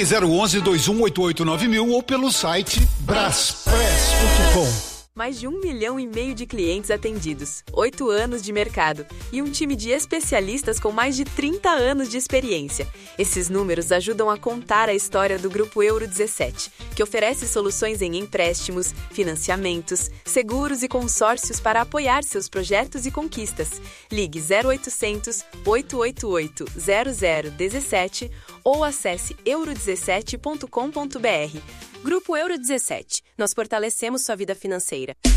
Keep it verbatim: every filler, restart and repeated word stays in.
Ligue zero onze, dois um oito oito, nove mil ou pelo site braspress ponto com. Mais de um milhão e meio de clientes atendidos, oito anos de mercado e um time de especialistas com mais de trinta anos de experiência. Esses números ajudam a contar a história do Grupo Euro dezessete, que oferece soluções em empréstimos, financiamentos, seguros e consórcios para apoiar seus projetos e conquistas. Ligue zero oitocentos, oito oito oito, zero zero um sete ou acesse euro dezessete ponto com ponto br. Grupo Euro dezessete. Nós fortalecemos sua vida financeira.